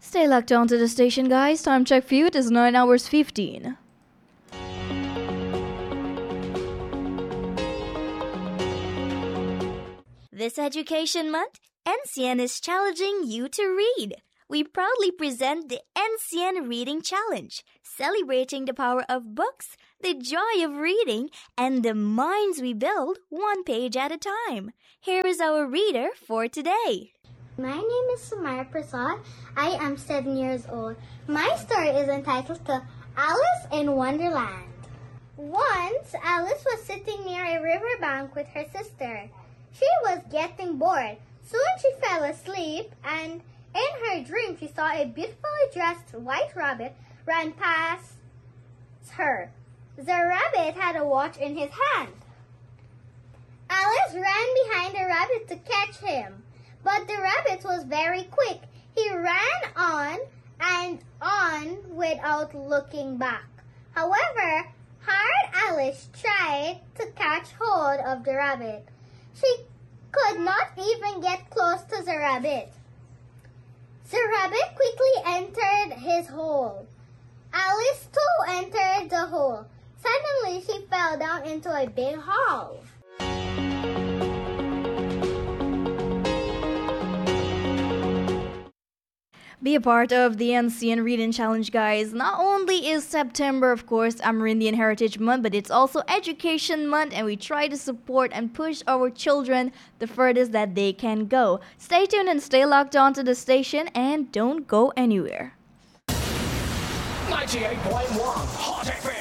Stay locked on to the station, guys. Time check for you. It is 9 hours 15. This Education Month, NCN is challenging you to read. We proudly present the NCN Reading Challenge, celebrating the power of books, the joy of reading, and the minds we build one page at a time. Here is our reader for today. My name is Sumaya Prasad. I am 7 years old. My story is entitled to Alice in Wonderland. Once, Alice was sitting near a riverbank with her sister. She was getting bored. Soon she fell asleep, and in her dream she saw a beautifully dressed white rabbit run past her. The rabbit had a watch in his hand. Alice ran behind the rabbit to catch him, but the rabbit was very quick. He ran on and on without looking back. However, hard Alice tried to catch hold of the rabbit. She could not even get close to the rabbit. The rabbit quickly entered his hole. Alice too entered the hole. Suddenly, she fell down into a big hole. Be a part of the NCN Reading Challenge, guys. Not only is September, of course, Amerindian Heritage Month, but it's also Education Month, and we try to support and push our children the furthest that they can go. Stay tuned and stay locked on to the station, and don't go anywhere. 98.1 Hot FM.